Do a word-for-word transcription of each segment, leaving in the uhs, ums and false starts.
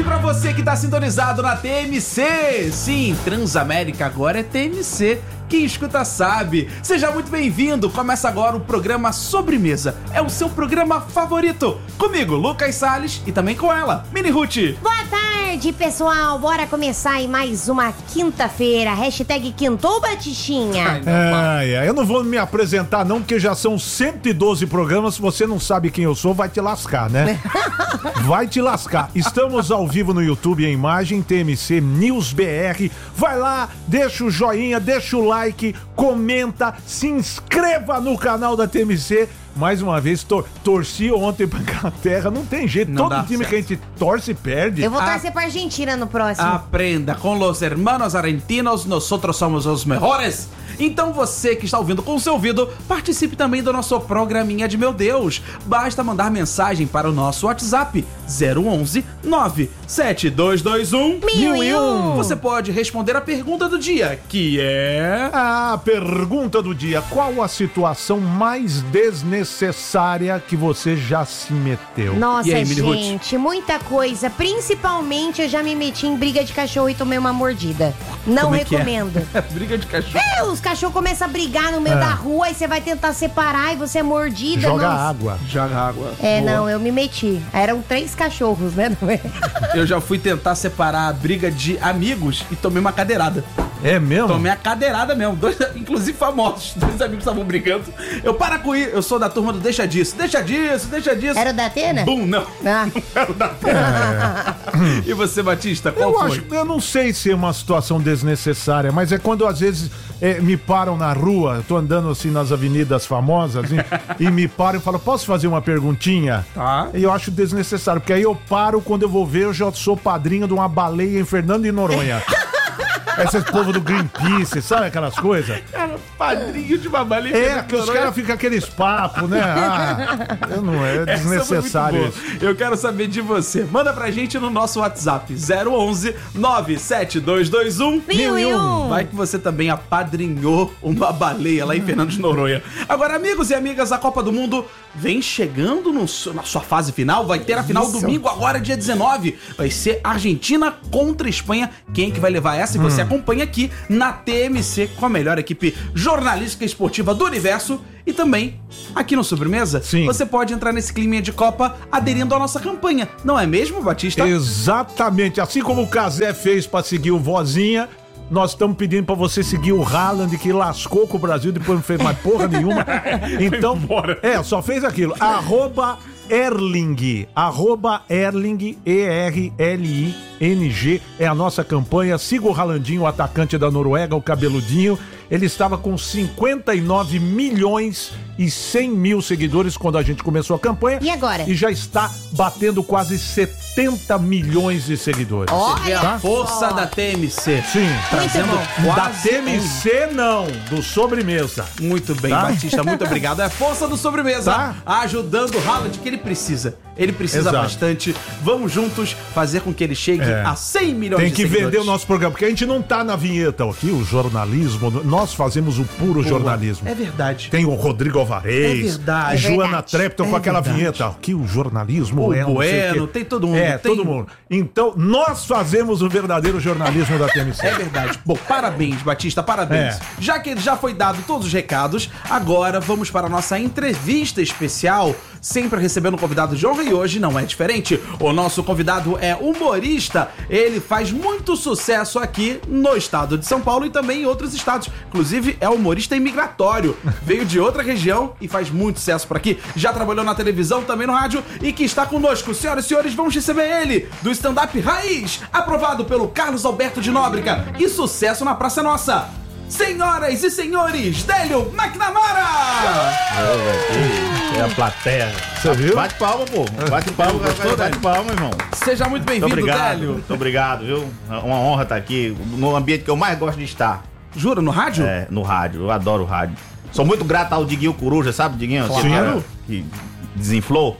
tarde pra você que tá sintonizado na T M C. Sim, Transamérica agora é T M C. Quem escuta sabe. Seja muito bem-vindo. Começa agora o programa Sobremesa. É o seu programa favorito. Comigo, Lucas Salles, e também com ela, Mini Ruth. Boa tarde, pessoal. Bora começar aí mais uma quinta-feira. Hashtag Quintou, Batichinha. É, é, eu não vou me apresentar não, porque já são cento e doze programas. Se você não sabe quem eu sou, vai te lascar, né? Vai te lascar. Estamos ao vivo no YouTube em imagem, T M C News B R. Vai lá, deixa o joinha, deixa o like, comenta, se inscreva no canal da T M C. Mais uma vez, tor torci ontem pra Inglaterra, não tem jeito, não todo time certo. Que a gente torce perde. Eu vou torcer a... pra Argentina no próximo. Aprenda, com los hermanos argentinos, nosotros somos os melhores. Então você que está ouvindo com o seu ouvido, participe também do nosso programinha de Meu Deus. Basta mandar mensagem para o nosso WhatsApp zero onze nove sete dois dois um mil e um. Você pode responder a pergunta do dia, que é... A pergunta do dia: qual a situação mais desnecessária que você já se meteu? Nossa, aí, gente, muita coisa. Principalmente eu já me meti em briga de cachorro e tomei uma mordida. Não Como é recomendo. É? Briga de cachorro. É, os cachorros começam a brigar no meio é. da rua e você vai tentar separar e você é mordida. Joga nossa. água. Joga água. É, Boa. não, eu me meti. Eram três cachorros, né? Eu já fui tentar separar a briga de amigos e tomei uma cadeirada. É mesmo? Tomei a cadeirada mesmo. Dois, inclusive famosos. Dois amigos estavam brigando. Eu, para com isso. Eu sou da turma do deixa disso. Deixa disso, deixa disso. Era o da Atena? Bum, não. Ah. Não era o da Atena. É. E você, Batista, qual eu foi? Acho, eu não sei se é uma situação desnecessária, mas é quando às vezes é, me param na rua, eu tô andando assim nas avenidas famosas assim, e me param e falam, posso fazer uma perguntinha? Tá. E eu acho desnecessário, porque aí eu paro, quando eu vou ver, eu já sou padrinho de uma baleia em Fernando de Noronha. Esse povo do Greenpeace, sabe aquelas coisas? Cara, padrinho de uma baleia. É, que os caras ficam aqueles papos, né? Ah, eu não é desnecessário isso. Eu quero saber de você. Manda pra gente no nosso WhatsApp zero onze nove sete dois dois um mil e um. Vai que você também apadrinhou uma baleia lá em Fernando de Noronha. Agora, amigos e amigas, a Copa do Mundo vem chegando no, na sua fase final. Vai ter a final Isso. domingo, agora dia dezenove. Vai ser Argentina contra Espanha. Quem é que vai levar essa? E você hum. acompanha aqui na T M C com a melhor equipe jornalística e esportiva do universo. E também, aqui no Sobremesa, Sim. você pode entrar nesse clima de Copa aderindo à nossa campanha. Não é mesmo, Batista? Exatamente. Assim como o Cazé fez pra seguir o Vozinha, nós estamos pedindo pra você seguir o Haaland, que lascou com o Brasil, depois não fez mais porra nenhuma. Então, é, só fez aquilo. Arroba Erling, arroba Erling, E R L I N G, é a nossa campanha. Siga o Haalandinho, o atacante da Noruega, o cabeludinho. Ele estava com cinquenta e nove milhões e cem mil seguidores quando a gente começou a campanha. E agora? E já está batendo quase setenta milhões de seguidores. Olha a força só. da T M C. Sim. Trazendo Da quase T M C não, do Sobremesa. Muito bem, Tá? Batista, muito obrigado. É a força do Sobremesa, Tá. ajudando o Haaland, que ele precisa. Ele precisa Exato. bastante. Vamos juntos fazer com que ele chegue É. a cem milhões Tem de que seguidores. vender o nosso programa, porque a gente não tá na vinheta aqui, o jornalismo, nós fazemos o puro Boa. jornalismo. É verdade. Tem o Rodrigo Alvarez, É verdade. Joana É verdade. Trepton com É aquela verdade. vinheta. Aqui o jornalismo O é não sei Bueno, o quê. tem todo mundo, É, tem- todo mundo. Então, nós fazemos o verdadeiro jornalismo da T M C. É verdade. Bom, parabéns, Batista, parabéns. É. Já que já foi dado todos os recados, agora vamos para a nossa entrevista especial, sempre recebendo um convidado de honra, e hoje não é diferente. O nosso convidado é humorista, ele faz muito sucesso aqui no estado de São Paulo e também em outros estados. Inclusive, é humorista imigratório, veio de outra região e faz muito sucesso por aqui. Já trabalhou na televisão, também no rádio, e que está conosco. Senhoras e senhores, vamos receber ele, do stand-up Raiz, aprovado pelo Carlos Alberto de Nóbrega e sucesso na Praça Nossa. Senhoras e senhores, Délio McNamara! É a plateia. Você viu? Bate palma, pô. Bate palma, Gostou, bate palma, irmão. Seja muito Muito bem-vindo, obrigado. Délio. Muito obrigado, viu? É uma honra estar aqui no ambiente que eu mais gosto de estar. Jura, no rádio? É, no rádio. Eu adoro o rádio. Sou muito grato ao Diguinho Coruja, sabe, Diguinho? Claro. Aquele cara que desinflou.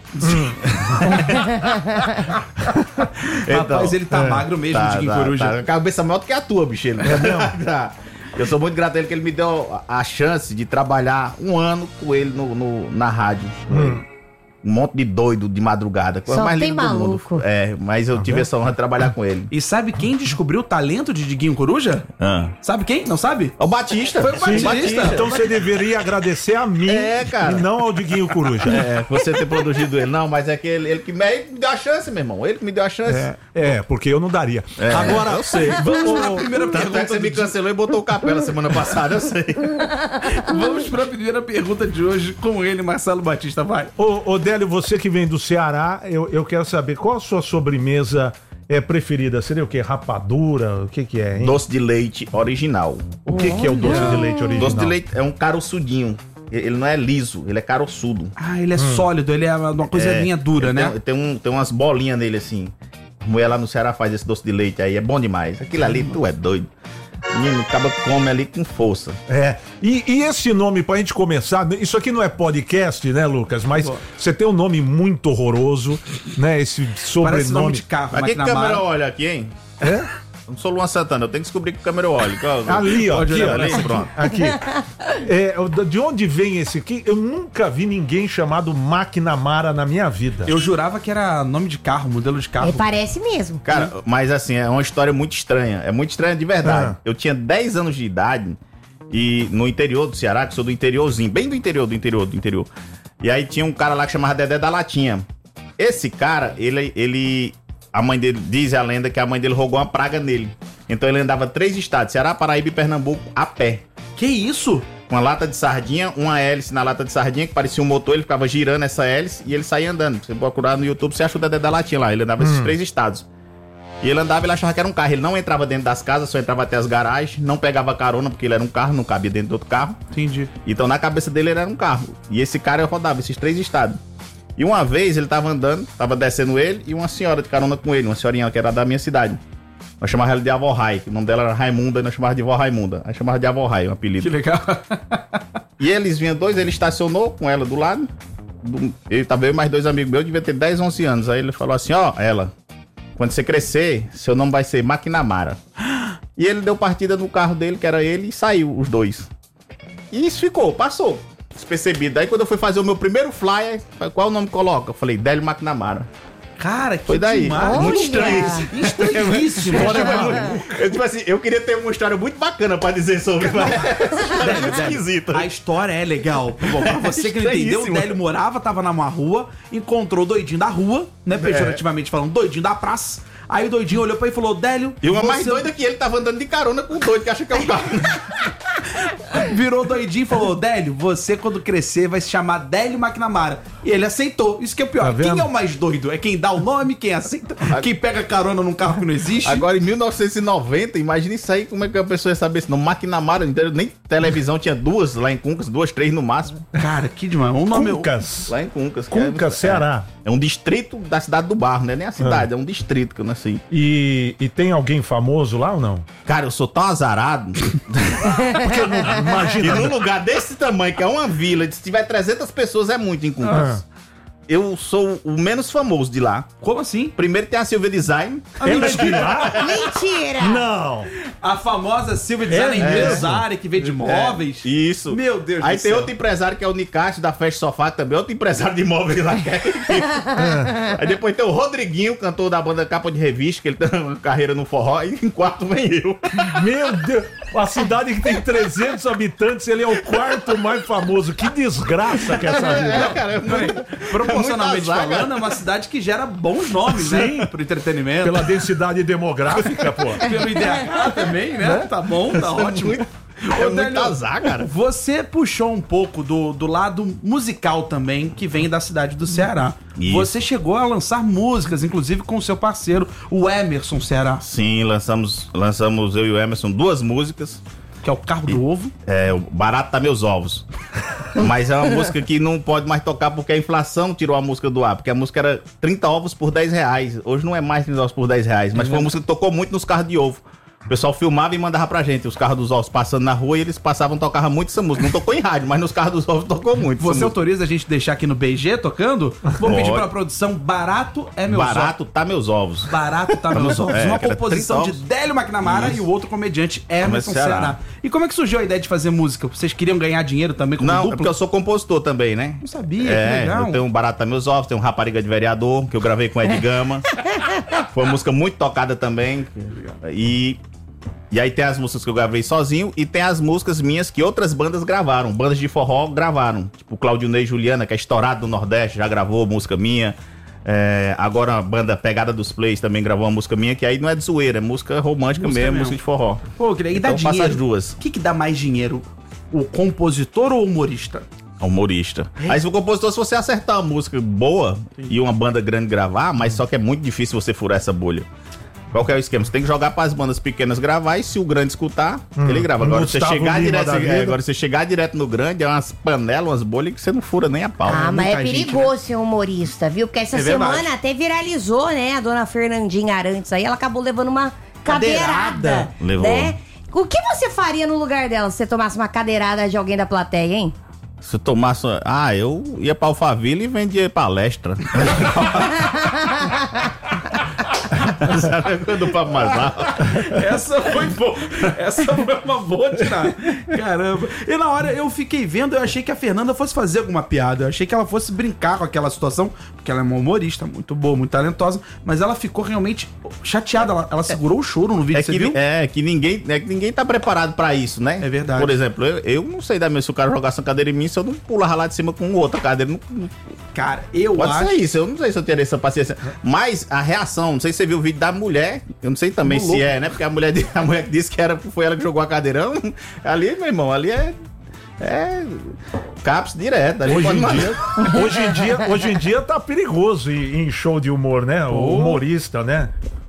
Rapaz, ele tá é, magro mesmo, tá, Diguinho tá, Coruja. tá. Cabeça maior do que a tua, bicho. Ele. É mesmo? Tá. Eu sou muito grato a ele que ele me deu a, a chance de trabalhar um ano com ele no, no- na rádio. Hum. um monte de doido de madrugada. Coisa Só mais tem linda do mundo. maluco. É, mas eu tive essa honra de trabalhar com ele. E sabe quem descobriu o talento de Diguinho Coruja? Ah. Sabe quem? Não sabe? É o Batista. Foi o Sim, Batista. Então você deveria agradecer a mim É, cara. e não ao Diguinho Coruja. É, você ter produzido ele. Não, mas é que ele, ele que me, ele me deu a chance, meu irmão. Ele que me deu a chance. É, é, porque eu não daria. É, Agora, eu sei. Vamos para a primeira Tanto é pergunta que você do me dia. cancelou e botou o Capela semana passada, eu sei. Vamos para a primeira pergunta de hoje com ele, Marcelo Batista, vai. ô, ô Délio, você que vem do Ceará, eu, eu quero saber qual a sua sobremesa é preferida? Seria o quê? Rapadura? O que que é, hein? Doce de leite original. O que que é o doce de leite original? Doce de leite é um caroçudinho. Ele não é liso, ele é caroçudo. Ah, ele é sólido, ele é uma coisinha dura, Ele né? Tem, tem, um, tem umas bolinhas nele assim. A mulher lá no Ceará faz esse doce de leite aí, é bom demais. Aquilo ali, tu é doido. Menino, acaba come ali com força. É. E, e esse nome, pra gente começar, isso aqui não é podcast, né, Lucas? Mas você tem um nome muito horroroso, né? Esse Parece nome sobrenome. de carro, Pra que McNamara. câmera olha aqui, hein? É? Eu não sou Luan Santana, eu tenho que descobrir que câmera eu olho. Qual- Ali, ó. Pode Aqui, olhar ó, ali, aqui, pronto. aqui. É, de onde vem esse aqui? Eu nunca vi ninguém chamado McNamara na minha vida. Eu jurava que era nome de carro, modelo de carro. E parece mesmo. Cara, mas assim, é uma história muito estranha. É muito estranha de verdade. Ah. Eu tinha dez anos de idade e no interior do Ceará, que sou do interiorzinho, bem do interior, do interior, do interior. E aí tinha um cara lá que chamava Dedé da Latinha. Esse cara, ele, ele... A mãe dele, diz a lenda que a mãe dele rogou uma praga nele. Então ele andava três estados, Ceará, Paraíba e Pernambuco, a pé. Que isso? Uma lata de sardinha, uma hélice na lata de sardinha, que parecia um motor, ele ficava girando essa hélice e ele saía andando. Você procurar no YouTube, você acha o Dedé da Latinha lá. Ele andava esses três estados. E ele andava e ele achava que era um carro. Ele não entrava dentro das casas, só entrava até as garagens, não pegava carona, porque ele era um carro, não cabia dentro do outro carro. Entendi. Então na cabeça dele ele era um carro. E esse cara rodava esses três estados. E uma vez ele tava andando, tava descendo ele e uma senhora de carona com ele, uma senhorinha que era da minha cidade. Nós chamávamos ela de Avó Rai, que o nome dela era Raimunda e nós chamávamos de Vó Raimunda. Aí chamava de Avó Rai, um apelido. Que legal. E eles vinham dois, ele estacionou com ela do lado. Do, ele tava eu e mais dois amigos meus, devia ter dez, onze anos. Aí ele falou assim, ó, ela, quando você crescer, seu nome vai ser McNamara. E ele deu partida no carro dele, que era ele, e saiu os dois. E isso ficou, passou. Despercebido. Aí quando eu fui fazer o meu primeiro flyer, qual o nome coloca? Eu falei, Délio McNamara. Cara, que Foi daí. demais. Muito Olha. estranho isso. Estranhíssimo. Eu, tipo assim, eu queria ter uma história muito bacana pra dizer sobre, mas essa história é muito esquisita. A história é legal. Bom, pra você que não entendeu, o Estranhíssimo. Délio morava, tava numa rua, encontrou o doidinho da rua, né? Pejorativamente falando, doidinho da praça. Aí o doidinho olhou pra ele e falou, Délio... E uma você mais doida que ele tava andando de carona com o doido que acha que é um carro. Virou doidinho e falou, Délio, você quando crescer vai se chamar Délio McNamara. E ele aceitou. Isso que é o pior. Tá vendo? Quem é o mais doido? É quem dá o nome, quem aceita, quem pega carona num carro que não existe. Agora, em mil novecentos e noventa, imagina isso aí, como é que a pessoa ia saber esse nome? McNamara, nem televisão tinha duas lá em Cuncas, duas, três no máximo. Cara, que demais. Um nome... Cuncas. Lá em Cuncas. que Cuncas, é, Ceará. É, é um distrito da cidade do Barro, não é nem a cidade, é, um distrito que eu nasci. E, e tem alguém famoso lá ou não? Cara, eu sou tão azarado. Porque não, E imagina. num lugar desse tamanho, que é uma vila, se tiver trezentas pessoas é muito em Cuncas. Ah. Eu sou o menos famoso de lá. Como assim? Primeiro tem a Silvia Design. Ela é de lá? Mentira! Não. A famosa Silvia Design, É empresária que vende móveis. É, isso. Meu Deus Aí do tem céu. outro empresário que é o Nicate da Festa Sofá também, outro empresário de imóveis lá. que é- Aí depois tem o Rodriguinho, cantor da banda Capa de Revista, que ele tem uma carreira no forró, e em quarto vem eu. Meu Deus. A cidade que tem trezentos habitantes, ele é o quarto mais famoso. Que desgraça que é essa vida. Cara, é muito, Proporcionalmente é muito azar, falando, cara. é uma cidade que gera bons nomes, Sim. né? Pro entretenimento. Pela densidade demográfica, pô. Pelo I D H também, né? Tá bom, tá ótimo. muito- Ô, É muito Délio, azar, cara. Você puxou um pouco do, do lado musical também, que vem da cidade do Ceará. Isso. Você chegou a lançar músicas, inclusive com o seu parceiro, o Emerson Ceará, Sim, lançamos, lançamos eu e o Emerson duas músicas. que é o Carro do Ovo. É, o Barato Tá Meus Ovos. Mas é uma música que não pode mais tocar porque a inflação tirou a música do ar. Porque a música era trinta ovos por dez reais. Hoje não é mais trinta ovos por dez reais. Mas foi uma música que tocou muito nos carros de ovo. O pessoal filmava e mandava pra gente, os carros dos ovos passando na rua e eles passavam, tocavam muito essa música. Não tocou em rádio, mas nos carros dos ovos tocou muito. Você autoriza a gente deixar aqui no B G tocando? Vou Pode. pedir pra produção Barato é Meus Ovos. Barato tá meus ovos. Barato tá meus ovos. É, Uma que era composição de trinta ovos. Délio McNamara Isso. e o outro comediante Emerson Ceará. Ceará. E como é que surgiu a ideia de fazer música? Vocês queriam ganhar dinheiro também como Não, duplo? é porque eu sou compositor também, né? Não sabia, É, que legal. eu tenho um Barato tá meus ovos, tenho um Rapariga de Vereador, que eu gravei com Ed Gama. Foi uma música muito tocada também. E... E aí tem as músicas que eu gravei sozinho e tem as músicas minhas que outras bandas gravaram. Bandas de forró gravaram. Tipo Claudio Ney e Juliana, que é estourado do Nordeste, já gravou música minha. É, agora a banda Pegada dos Plays também gravou uma música minha, que aí não é de zoeira, é música romântica Música mesmo, mesmo. música de forró. Pô, queria. E dá Então eu faço dinheiro. as duas. O que que dá mais dinheiro? O compositor ou o humorista? Humorista. Aí se o compositor, se você acertar uma música boa e uma banda grande gravar, mas só que é muito difícil você furar essa bolha. Qual que é o esquema? Você tem que jogar para as bandas pequenas gravar e se o grande escutar, ele grava. Agora você, Gustavo chegar Lima direto, da é, vida. agora você chegar direto no grande, é umas panelas, umas bolhas que você não fura nem a pau. Ah, mas é muita gente, perigoso ser humorista, viu? Porque essa É semana verdade. até viralizou, né? A dona Fernandinha Arantes aí, ela acabou levando uma Cadeirada. cadeirada. Levou. Né? O que você faria no lugar dela se você tomasse uma cadeirada de alguém da plateia, hein? Se eu tomasse. Ah, eu ia pra Alphaville e vendia palestra. Sabe quando pra mais alto? Essa foi boa. Essa foi uma boa tirada. Caramba. E na hora eu fiquei vendo, eu achei que a Fernanda fosse fazer alguma piada. Eu achei que ela fosse brincar com aquela situação, porque ela é uma humorista muito boa, muito talentosa, mas ela ficou realmente chateada. Ela, ela segurou o choro no vídeo, É você que, viu? é que ninguém é que ninguém tá preparado pra isso, né? É verdade. Por exemplo, eu, eu não sei da minha, se o cara jogasse uma cadeira em mim, se eu não pular lá de cima com outra cadeira. Não, não- Cara, eu pode acho... ser isso, eu não sei se eu teria essa paciência. Mas a reação, não sei se você viu o vídeo da mulher, eu não sei também Do se louco. é, né? Porque a mulher, a mulher que disse que era, foi ela que jogou a cadeirão. Ali, meu irmão, ali é. É. Caps direto. Ali Hoje pode em, mandar. dia, hoje, em dia, hoje em dia tá perigoso em, em show de humor, né? O humorista, né?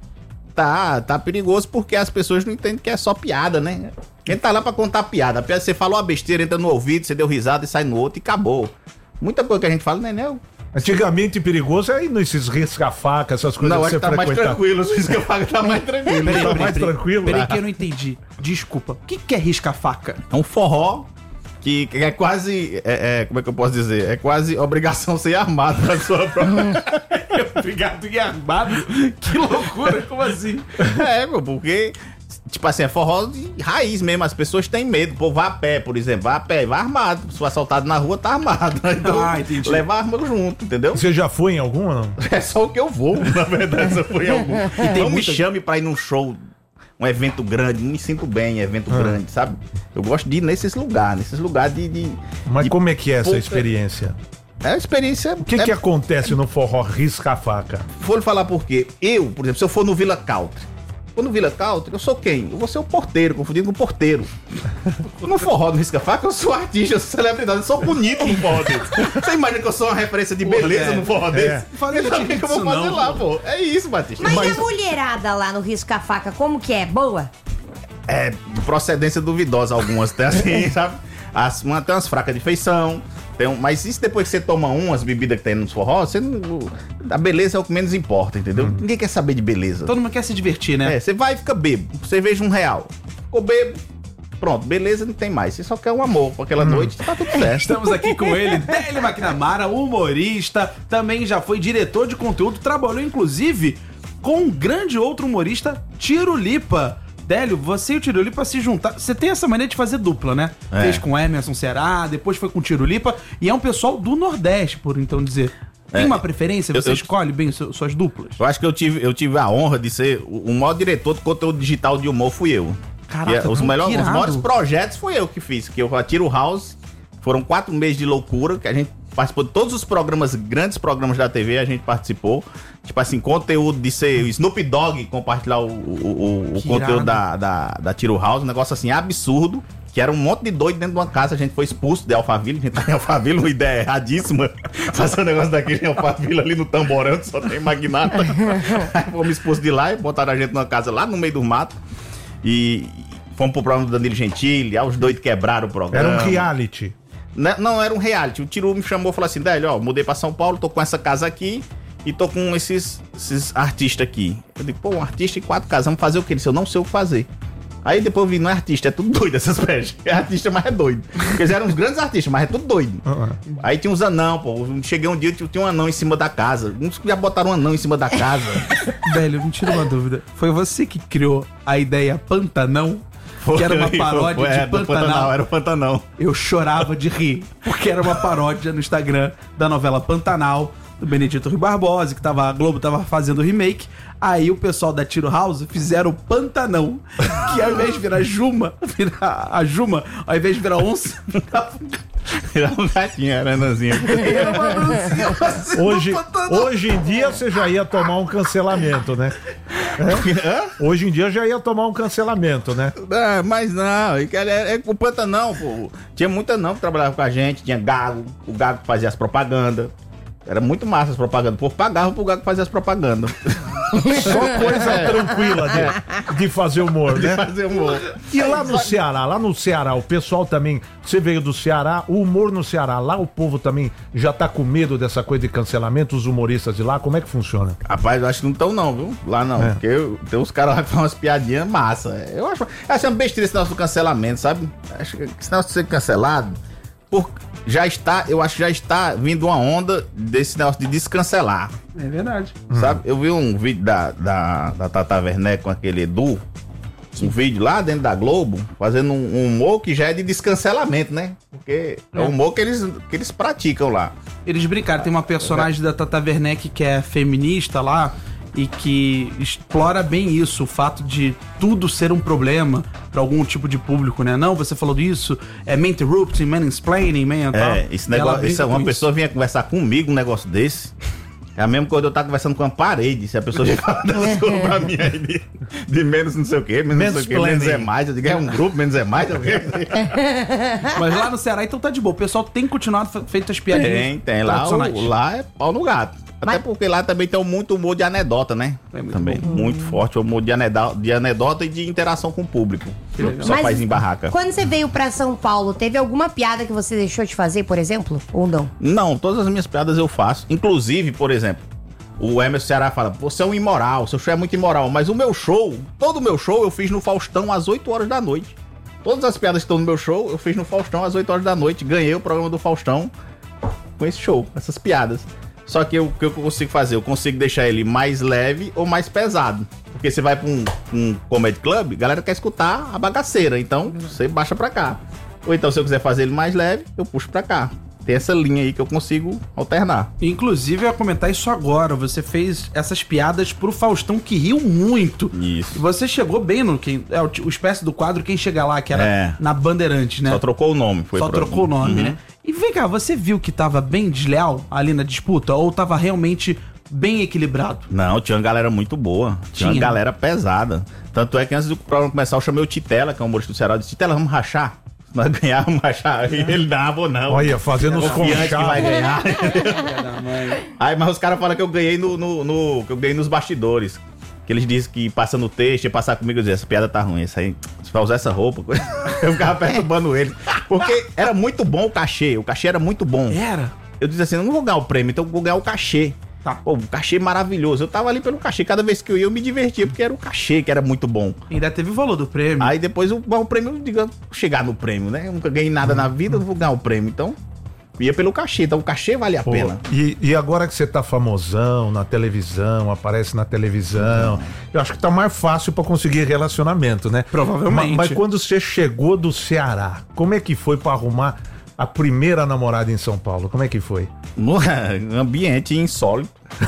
Tá, tá perigoso porque as pessoas não entendem que é só piada, né? Quem tá lá pra contar piada? A piada, você falou uma besteira, entra no ouvido, você deu risada e sai no outro e acabou. Muita coisa que a gente fala, né? Não, Antigamente perigoso é ir nesses risca-faca, essas coisas não que acho você que tá mais frequentava. tranquilo. Isso que eu falo que tá mais tranquilo. Peraí, Tá peraí, mais peraí. tranquilo? Peraí que eu não entendi. Desculpa. O que que é risca-faca? É um forró que, que é quase. É, é, como é que eu posso dizer? É quase obrigação ser armado na sua própria. Obrigado, e armado. Que loucura, como assim? É, meu, porque. Tipo assim, é forró de raiz mesmo. As pessoas têm medo. O povo vai a pé, por exemplo. Vai a pé, vai armado. Se for assaltado na rua, tá armado. Então, Ah, entendi. leva a arma junto, entendeu? Você já foi em algum ou não? É só o que eu vou, na verdade, se eu for em algum. Não me muita- chame pra ir num show, um evento grande. Não me sinto bem em evento grande, sabe? Eu gosto de ir nesses lugares, nesses lugares de... de Mas de como é que é essa pouca- experiência? É uma experiência... O que, é, que acontece no forró risca-faca? Vou lhe falar por quê. Eu, por exemplo, se eu for no Villa Country, for no Villa Country, eu sou quem? Eu vou ser o porteiro, confundido com o porteiro. No forró, no risca-faca, eu sou artista, eu sou celebridade, eu sou bonito no forró desse. Você imagina que eu sou uma referência de beleza é, no forró desse? Falei Então, o que, que eu vou disso, fazer não, lá, pô. pô? É isso, Batista. Mas, Mas- a mulherada lá no risca-faca, como que é? Boa? É, de procedência duvidosa algumas, tem assim, sabe? As, uma, tem umas fracas de feição, tem um, mas isso depois que você toma umas bebidas que tem nos forró, você não, a beleza é o que menos importa, entendeu? Ninguém quer saber de beleza. Todo mundo quer se divertir, né? É, você vai e fica bebo, cerveja um real, ficou bebo, pronto, beleza não tem mais, você só quer um amor pra aquela noite, tá tudo certo. Estamos aqui com ele, Délio McNamara, humorista, também já foi diretor de conteúdo, trabalhou inclusive com um grande outro humorista, Tiro Lipa. Délio, você e o Tiro Lipa se juntar. Você tem essa maneira de fazer dupla, né? É. Fez com Emerson Ceará, depois foi com o Tiro Lipa, e é um pessoal do Nordeste, por então dizer. Tem É, uma preferência? eu- Você eu- escolhe bem su- suas duplas? Eu acho que eu tive, eu tive a honra de ser o o maior diretor de conteúdo digital de humor, fui eu. Caraca, E, é, os, que melhores, os irado. maiores projetos foi eu que fiz, que eu atiro House, foram quatro meses de loucura, que a gente participou de todos os programas, grandes programas da T V, a gente participou. Tipo assim, conteúdo de ser o Snoop Dogg, compartilhar o, o, o Que conteúdo irado. da, da, da Tiro House, um negócio assim absurdo, que era um monte de doido dentro de uma casa, a gente foi expulso de Alphaville, a gente tá em Alphaville, uma ideia erradíssima, fazer um negócio daquele em Alphaville ali no Tamborão, que só tem magnata. Aí fomos expulsos de lá e botaram a gente numa casa lá no meio do mato, e fomos pro programa do Danilo Gentili, aí os doidos quebraram o programa. Era um reality. Não, não, era um reality. O Tiru me chamou e falou assim: Délio, ó, mudei pra São Paulo, tô com essa casa aqui e tô com esses, esses artistas aqui. Eu digo, pô, um artista e quatro casas, vamos fazer o quê? Ele disse, eu não sei o que fazer. Aí depois eu vi, não é artista, é tudo doido essas peças. É artista, mas é doido. Porque eles eram uns grandes artistas, mas é tudo doido. Uhum. Aí tinha uns anão, pô. Cheguei um dia, tinha um anão em cima da casa. Uns já botaram um anão em cima da casa. Velho, me tira uma dúvida. Foi você que criou a ideia Pantanão? Foi, que era uma paródia foi, foi, é, de Pantanal. Pantanal. Era o Pantanão. Eu chorava de rir, porque era uma paródia no Instagram da novela Pantanal, do Benedito Rui Barbosa, que tava, a Globo tava fazendo o remake. Aí o pessoal da Tiro House fizeram o Pantanão, que ao invés de virar Juma, virar a Juma, ao invés de virar onça, virava Era um gatinho, era anãzinho. Era uma anãzinha fazendo Hoje, Pantanal. hoje em dia você já ia tomar um cancelamento, né? É? Hoje em dia já ia tomar um cancelamento, né? Ah, mas não, é, é, é o Pantanão, pô. Tinha muita não que trabalhava com a gente, tinha Gago, o Gago que fazia as propagandas. Era muito massa as propagandas. O povo pagava pro Gago fazer as propagandas. Só coisa é. tranquila de, de fazer humor, né? De fazer humor. E lá no Ceará, lá no Ceará, o pessoal também, você veio do Ceará, o humor no Ceará, lá o povo também já tá com medo dessa coisa de cancelamento, os humoristas de lá, como é que funciona? Rapaz, eu acho que não estão não, viu? Lá não, é. Porque eu, tem uns caras lá que fazem umas piadinhas massa. Eu acho, eu acho uma besteira esse negócio do cancelamento, sabe? Acho que esse negócio de ser cancelado, por, já está, eu acho que já está vindo uma onda desse negócio de descancelar. É verdade. Sabe? Eu vi um vídeo da, da, da Tata Werneck com aquele Edu, um vídeo lá dentro da Globo, fazendo um, um humor que já é de descancelamento, né? Porque é, é o humor que eles, que eles praticam lá. Eles brincaram, tem uma personagem é. da Tata Werneck que é feminista lá e que explora bem isso, o fato de tudo ser um problema para algum tipo de público, né? Não, você falou disso, é man-interrupting, man-explaining, man... É, esse negócio, isso, uma pessoa vinha conversar comigo um negócio desse... É a mesma coisa eu estar conversando com uma parede. Se a pessoa já fala das coisas pra mim aí de, de menos não sei o quê, menos, menos não sei o quê, menos é mais. Eu digo, é um grupo, menos é mais. Mas lá no Ceará, então tá de boa. O pessoal tem continuado feito as piadinhas. Tem, tem. Lá, o, lá é pau no gato. Até Mas... porque lá também tem muito humor de anedota, né? É muito também. Bom. Muito forte o humor de anedota, de anedota e de interação com o público. Só faz em barraca. Quando você veio pra São Paulo, teve alguma piada que você deixou de fazer, por exemplo? Ou não? Não, todas as minhas piadas eu faço. Inclusive, por exemplo, o Emerson Ceará fala, você é um imoral, seu show é muito imoral. Mas o meu show, todo o meu show eu fiz no Faustão às oito horas da noite. Todas as piadas que estão no meu show, eu fiz no Faustão às oito horas da noite. Ganhei o programa do Faustão com esse show, essas piadas. Só que o que eu consigo fazer? Eu consigo deixar ele mais leve ou mais pesado. Porque você vai pra um, um comedy club, a galera quer escutar a bagaceira. Então, você baixa pra cá. Ou então, se eu quiser fazer ele mais leve, eu puxo pra cá. Tem essa linha aí que eu consigo alternar. Inclusive, eu ia comentar isso agora. Você fez essas piadas pro Faustão, que riu muito. Isso. E você chegou bem no... Quem, é o, o espécie do quadro Quem Chega Lá, que era é. na Bandeirantes, né? Só trocou o nome. Foi Só pra... trocou o nome, uhum. né? E vem cá, você viu que tava bem desleal ali na disputa? Ou tava realmente bem equilibrado? Não, tinha uma galera muito boa. Tinha, tinha uma galera pesada. Tanto é que antes do programa começar, eu chamei o Titela, que é um humorista do Ceará. Eu disse, Titela, vamos rachar? Nós ganhávamos rachar. Ele dava ou não. Olha, fazendo os confiantes que vai ganhar. Aí, mas os caras falam que eu ganhei no, no, no, que eu ganhei nos bastidores. Que eles dizem que passa no texto, ia passar comigo e dizer, essa piada tá ruim, isso aí, você vai usar essa roupa. Eu ficava perturbando ele. Porque era muito bom o cachê, o cachê era muito bom. Era? Eu dizia assim, eu não vou ganhar o prêmio, então eu vou ganhar o cachê. Tá. Pô, o cachê maravilhoso. Eu tava ali pelo cachê, cada vez que eu ia eu me divertia, porque era o cachê que era muito bom. Ainda teve o valor do prêmio. Aí depois o, o prêmio, diga, chegar no prêmio, né? Eu nunca ganhei nada na vida, eu não vou ganhar o prêmio, então... Ia pelo cachê, então o cachê vale a Pô, pena. E, e agora que você tá famosão na televisão, aparece na televisão, eu acho que tá mais fácil pra conseguir relacionamento, né? Provavelmente. Mas, mas quando você chegou do Ceará, como é que foi pra arrumar a primeira namorada em São Paulo? Como é que foi? No ambiente insólito.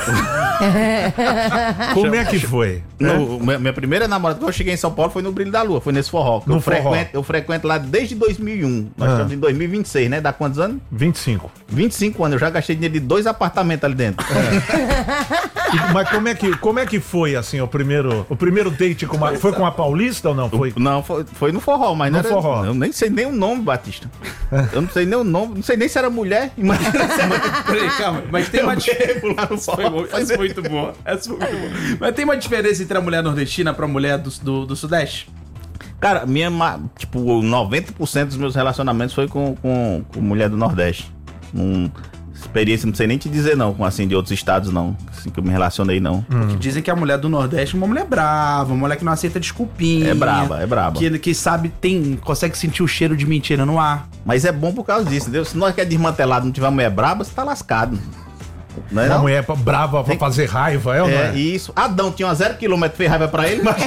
Como é que foi? No, é? Minha primeira namorada, quando eu cheguei em São Paulo, foi no Brilho da Lua, foi nesse forró. No eu, forró. Frequento, eu frequento lá desde dois mil e um. Nós ah. estamos em dois mil e vinte e seis, né? Dá quantos anos? vinte e cinco. vinte e cinco anos, eu já gastei dinheiro de dois apartamentos ali dentro. É. E, mas como é, que, como é que foi, assim, o primeiro, o primeiro date com a, foi com a Paulista ou não? Foi, não, foi, foi no forró, mas no não era, forró. Eu nem sei nem o nome, Batista. Eu não sei nem o nome, não sei nem se era mulher. Imagina se era... Peraí, calma, mas tem uma diferença. Essa foi muito boa. Essa foi muito boa. Mas tem uma diferença entre a mulher nordestina pra mulher do, do, do Sudeste? Cara, minha, tipo, noventa por cento dos meus relacionamentos foi com, com, com mulher do Nordeste. Um, experiência, não sei nem te dizer não, com assim, de outros estados não, assim que eu me relacionei não. Hum. Que dizem que a mulher do Nordeste é uma mulher brava, uma mulher que não aceita desculpinha. É braba, é braba. Que, que sabe, tem, consegue sentir o cheiro de mentira no ar. Mas é bom por causa disso, entendeu? Se nós que é desmantelado não tiver mulher braba, você tá lascado. Não é Uma não? mulher brava pra fazer raiva, é ou não É, é? isso. Adão tinha uma zero quilômetro, fez raiva pra ele, mas...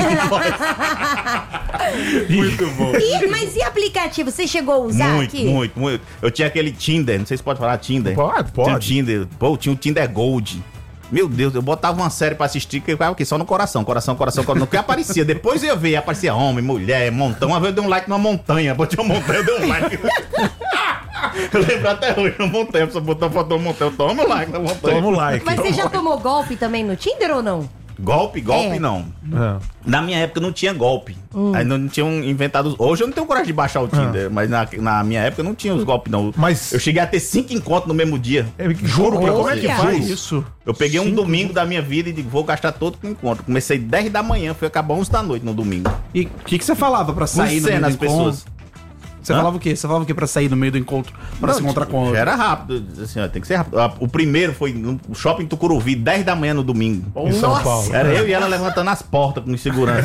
Muito bom. E- mas e aplicativo? Você chegou a usar muito, aqui? muito, muito. Eu tinha aquele Tinder, não sei se pode falar Tinder. Pode, pode. Tinha o Tinder, pô, tinha o Tinder Gold. Meu Deus, eu botava uma série pra assistir que ficava aqui, só no coração, coração, coração, coração. Que aparecia. Depois eu ia ver, aparecia homem, mulher, montão. Uma vez eu dei um like numa montanha, botei uma montanha, eu dei um like. Eu lembro até hoje, uma montanha, você botou uma foto de uma montanha, eu tomo like na montanha. Toma o like. Mas você já tomou golpe também no Tinder ou não? Golpe, golpe É. não. É. Na minha época não tinha golpe. Aí não tinham inventado. Hoje eu não tenho coragem de baixar o Tinder, mas na, na minha época não tinha os golpes, não. Mas- eu cheguei a ter cinco encontros no mesmo dia. É, juro, pra como é que Olha. faz Juro. isso? Eu peguei um Cinco domingo da minha vida e digo, vou gastar todo com encontro. Comecei dez da manhã, fui acabar onze da noite no domingo. E o que, que você falava pra sair no meio do Cena as encontro? pessoas. Você Hã? falava o quê? Você falava o quê pra sair no meio do encontro? Pra Não, se encontrar com outro? já era rápido, assim, ó, tem que ser rápido. Ah, O primeiro foi no shopping Tucuruvi, dez da manhã no domingo. Em São Nossa. Paulo. Era eu e ela levantando as portas com segurança.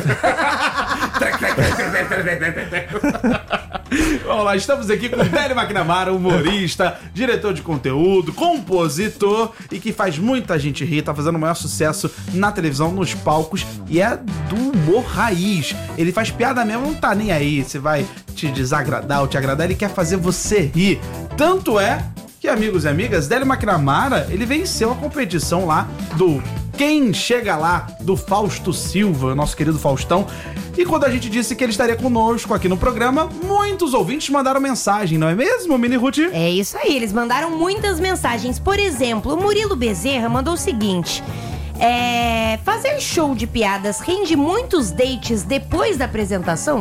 Vamos lá, estamos aqui com o Délio McNamara, humorista, diretor de conteúdo, compositor e que faz muita gente rir, tá fazendo o maior sucesso na televisão, nos palcos e é do humor raiz. Ele faz piada mesmo, não tá nem aí se vai te desagradar ou te agradar, ele quer fazer você rir. Tanto é que, amigos e amigas, Délio McNamara, ele venceu a competição lá do Quem Chega Lá, do Fausto Silva, nosso querido Faustão. E quando a gente disse que ele estaria conosco aqui no programa, muitos ouvintes mandaram mensagem, não é mesmo, Mini Ruth? É isso aí, eles mandaram muitas mensagens. Por exemplo, o Murilo Bezerra mandou o seguinte: é, fazer show de piadas rende muitos dates depois da apresentação?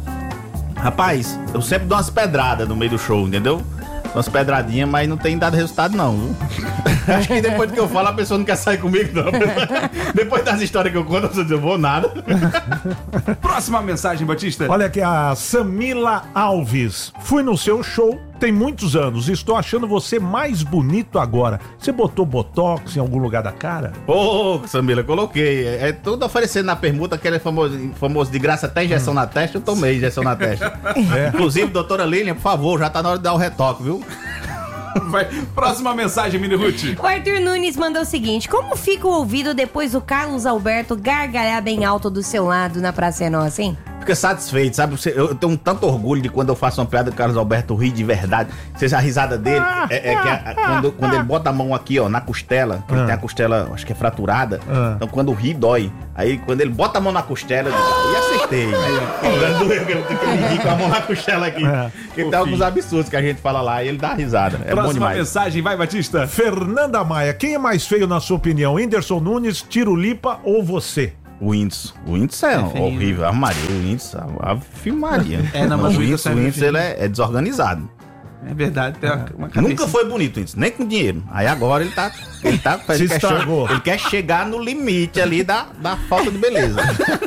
Rapaz, eu sempre dou umas pedradas no meio do show, entendeu? Umas pedradinhas, mas não tem dado resultado, não, viu? Acho que depois do que eu falo, a pessoa não quer sair comigo, não. Depois das histórias que eu conto, eu não vou nada. Próxima mensagem, Batista. Olha aqui, a Samila Alves. Fui no seu show tem muitos anos. Estou achando você mais bonito agora. Você botou botox em algum lugar da cara? Ô, Samila, coloquei. É, é tudo oferecendo na permuta, aquele famoso, famoso de graça, até injeção na testa. Eu tomei injeção na testa. É. Inclusive, doutora Lilian, por favor, já tá na hora de dar o retoque, viu? Vai. Próxima mensagem, Mini Ruth. O Arthur Nunes mandou o seguinte: como fica o ouvido depois do Carlos Alberto gargalhar bem alto do seu lado na Praça é Nossa, hein? Fica satisfeito, sabe? Você- Eu tenho tanto orgulho de quando eu faço uma piada do Carlos Alberto rir de verdade. Seja a risada dele, é, é que a- a- quando, quando ele bota a mão aqui, ó, na costela, que ele Ah. tem a costela, acho que é fraturada. Ah. Então quando ri, dói. Aí quando ele bota a mão na costela, eu digo, e acertei. Agora doeu que eu tenho que ele rir com a mão na costela aqui. É. Porque tem alguns absurdos que a gente fala lá e ele dá risada. É bom Próxima demais. mensagem, vai, Batista. Fernanda Maia, quem é mais feio na sua opinião? Whindersson Nunes, Tirulipa ou você? O índice. O índice é, feio. horrível. A Maria, o índice, a, a filmaria. É, não, mas o o índice índice, é o índice feio. ele é, é desorganizado. É verdade, tem uma, uma cabeça. Nunca foi bonito o índice, nem com dinheiro. Aí agora ele tá. Ele tá. Se ele, quer estragou. che- ele quer chegar no limite ali da, da falta de beleza.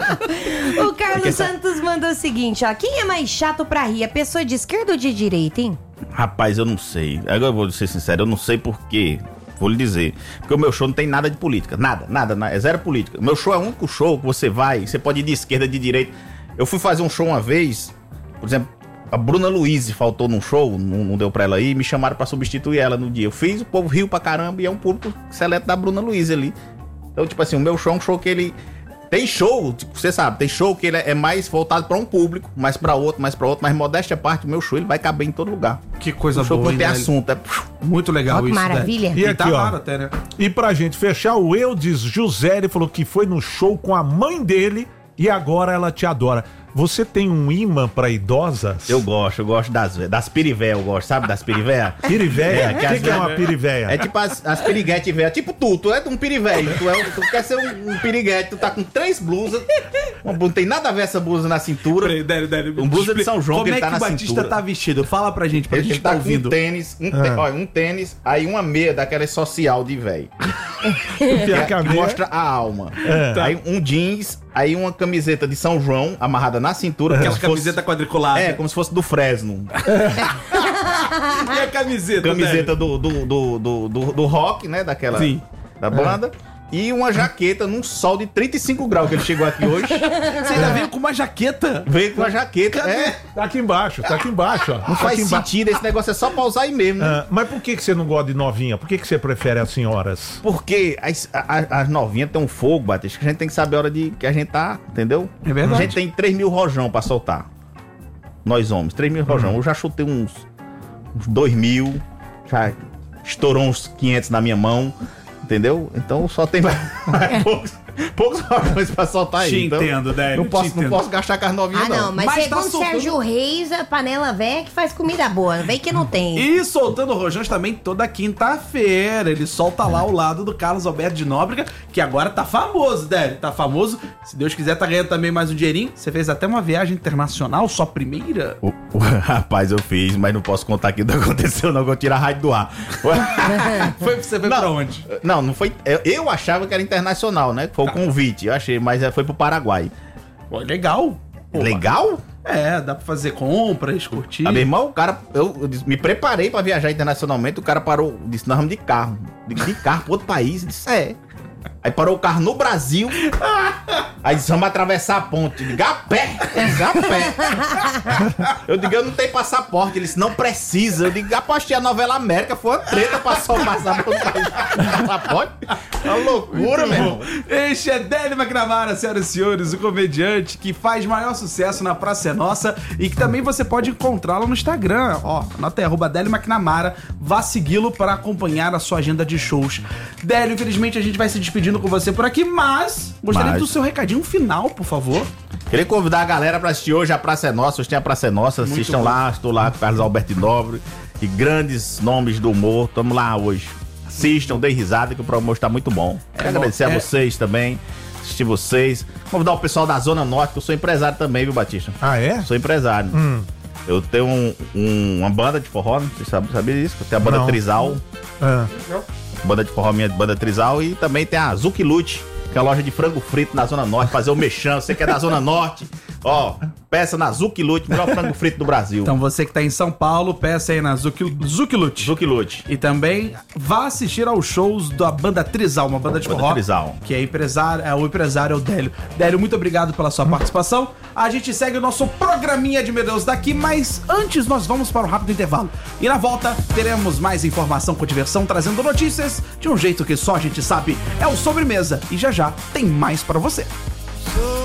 O Carlos Porque tá- Santos mandou o seguinte, ó: quem é mais chato pra rir, a pessoa de esquerda ou de direita, hein? Rapaz, eu não sei. Agora eu vou ser sincero, eu não sei por quê. Vou lhe dizer. Porque o meu show não tem nada de política. Nada, nada, nada. É zero política. O meu show é o único show que você vai, você pode ir de esquerda, de direita. Eu fui fazer um show uma vez, por exemplo, a Bruna Luiz faltou num show, não, não deu pra ela ir, me chamaram pra substituir ela no dia. Eu fiz, o povo riu pra caramba e é um público seleto da Bruna Luiz ali. Então, tipo assim, o meu show é um show que ele... Tem show, tipo, você sabe, tem show que ele é mais voltado pra um público, mais pra outro, mais pra outro, mas modéstia à parte, o meu show ele vai caber em todo lugar. Que coisa O show boa, não tem hein, Délio? assunto, é... Muito legal Ó, que isso, maravilha. Délio. E E aqui, tá ó. raro até, né? E pra gente fechar, o Eudes José ele falou que foi no show com a mãe dele e agora ela te adora. Você tem um imã pra idosas? Eu gosto, eu gosto das, das pirivé, eu gosto, sabe das pirivé? Pirivéia? É, O que que, as que é uma velhas- pirivéia? É tipo as, as piriguete velhas, tipo tu, tu é um piriguete, tu, é, um- tu quer ser um, um piriguete, tu tá com três blusas, uma, não tem nada a ver essa blusa na cintura. Peraí, Délio, Délio. Um blusa de explica- São João Como que ele é tá que na o Batista cintura. tá vestido? Fala pra gente, pra Ele, gente ele tá tá ouvindo. com um tênis, um, Ah. tê- olha, um tênis, aí uma meia daquela social de velho. Pior que a Que meia- mostra a alma. É. Aí um jeans, aí uma camiseta de São João amarrada na cintura. Aquela como se fosse- camiseta quadriculada. É, como se fosse do Fresno. E a camiseta, Camiseta do, do, do, do, do, do rock, né? Daquela. Sim. Da banda. É. E uma jaqueta num sol de trinta e cinco graus que ele chegou aqui hoje. Você ainda veio com uma jaqueta? Veio com uma jaqueta, Cadê? é. Tá aqui embaixo, tá aqui embaixo, ó. Não Tá faz aqui embaixo. sentido, esse negócio é só pra usar aí mesmo, né? Ah, mas por que, que você não gosta de novinha? Por que, que você prefere as senhoras? Porque as, as, as novinhas tem um fogo, Batista, que a gente tem que saber a hora de que a gente tá, entendeu? É verdade. A gente tem três mil rojão pra soltar. Nós homens, três mil rojão. Eu já chutei uns, uns dois mil, já estourou uns quinhentos na minha mão, entendeu? Então só tem mais, mais poucos, poucos rojões pra soltar aí. Te então, entendo, Délio, Não te posso, entendo. não posso gastar com as novinhas, Ah, não, não. mas, Mas tá segundo soltando- Sérgio Reis, a panela velha que faz comida boa. Vem que não tem. E soltando rojões também toda quinta-feira. Ele solta lá ao lado do Carlos Alberto de Nóbrega, que agora tá famoso, Délio. Tá famoso. Se Deus quiser, tá ganhando também mais um dinheirinho. Você fez até uma viagem internacional, sua primeira. O, o- rapaz, eu fiz, mas não posso contar que não aconteceu, não, que eu tirar a raio do ar. Foi, você foi pra onde? Não, não foi. Eu, eu achava que era internacional, né? Foi o convite, eu achei, mas é, foi pro Paraguai. Pô, legal. Pô, Legal? É, dá pra fazer compras, curtir. Ah, meu irmão, o cara, eu, eu disse- me preparei pra viajar internacionalmente, o cara parou, disse, nós vamos de carro. De, de carro pra outro país, eu disse, é. Aí parou o carro no Brasil, aí disse, vamos atravessar a ponte. Eu digo, a pé, eu digo, a pé. Eu digo, eu não tenho passaporte, ele disse, não precisa. Eu digo, apostei a novela América, foi uma treta pra só passar por passaporte. É uma loucura, meu irmão. Este é Délio McNamara, senhoras e senhores, o comediante que faz maior sucesso na Praça é Nossa e que também você pode encontrá-lo no Instagram. Ó, anota aí, arroba Délio McNamara. Vá segui-lo para acompanhar a sua agenda de shows. Délio, infelizmente a gente vai se despedindo com você por aqui, mas gostaria Mas- do seu recadinho final, por favor. Queria convidar a galera pra assistir hoje a Praça é Nossa. Hoje tem a Praça é Nossa. Muito Assistam bom. lá. Estou lá com o Carlos Alberto de Nobre e grandes nomes do humor. Tamo lá hoje. Assistam, deem risada, que o programa está muito bom. Quero bom. agradecer É. a vocês também. Assistir vocês. Convidar o pessoal da Zona Norte, que eu sou empresário também, viu, Batista? Ah, é? Sou empresário. Hum. Eu tenho um- um- uma banda de forró, não sei se sabe, sabia disso? Eu tenho a banda Não. Trizal. Ah. Banda de forró minha, banda Trizal. E também tem a Zuki Lute, que é a loja de frango frito na Zona Norte. Fazer o mexão. Você que é da Zona Norte, ó, peça na Zuki Lute, melhor frango frito do Brasil. Então você que tá em São Paulo, peça aí na Zuki- Zukilut. Zuki Lute. E também vá assistir aos shows da banda Trizal, uma banda de Banda forró. Trizal. Que é empresário, é o empresário é o Délio. Délio, muito obrigado pela sua participação. A gente segue o nosso programinha de Meu Deus daqui, mas antes nós vamos para um rápido intervalo. E na volta teremos mais informação com diversão, trazendo notícias de um jeito que só a gente sabe. É o Sobremesa. E já já tem mais para você.